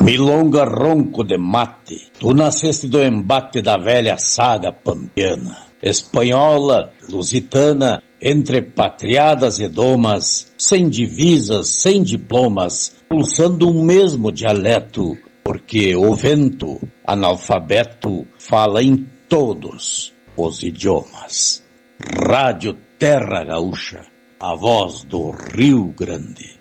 Milonga ronco de mate, tu nasceste do embate da velha saga pampiana, espanhola, lusitana, entre patriadas e domas, sem divisas, sem diplomas, pulsando um mesmo dialeto, porque o vento, analfabeto, fala em todos os idiomas. Rádio Terra Gaúcha, a voz do Rio Grande.